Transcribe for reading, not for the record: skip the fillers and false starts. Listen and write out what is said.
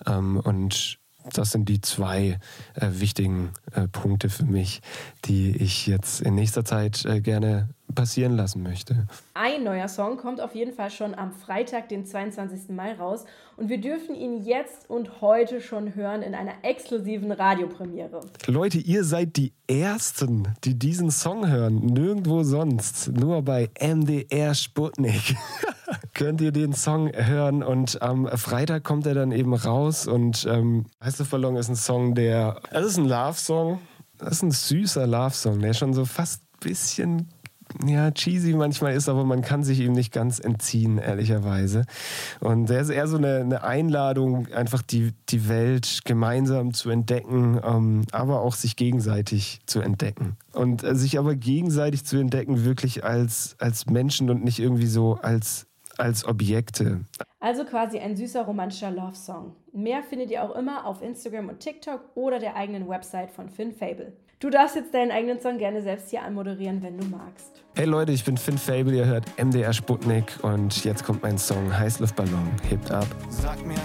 Und das sind die zwei wichtigen Punkte für mich, die ich jetzt in nächster Zeit gerne passieren lassen möchte. Ein neuer Song kommt auf jeden Fall schon am Freitag, den 22. Mai raus und wir dürfen ihn jetzt und heute schon hören in einer exklusiven Radiopremiere. Leute, ihr seid die Ersten, die diesen Song hören, nirgendwo sonst, nur bei MDR Sputnik. Könnt ihr den Song hören und am Freitag kommt er dann eben raus und Heißluft Ballon ist ein Song, das ist ein Love-Song, das ist ein süßer Love-Song, der schon so fast ein bisschen cheesy manchmal ist, aber man kann sich ihm nicht ganz entziehen, ehrlicherweise. Und der ist eher so eine Einladung, einfach die Welt gemeinsam zu entdecken, aber auch sich gegenseitig zu entdecken. Und sich aber gegenseitig zu entdecken, wirklich als Menschen und nicht irgendwie so als Objekte. Also quasi ein süßer romantischer Love-Song. Mehr findet ihr auch immer auf Instagram und TikTok oder der eigenen Website von Finn Fable. Du darfst jetzt deinen eigenen Song gerne selbst hier anmoderieren, wenn du magst. Hey Leute, ich bin Finn Fable, ihr hört MDR Sputnik und jetzt kommt mein Song Heißluftballon, hebt ab. Sag mir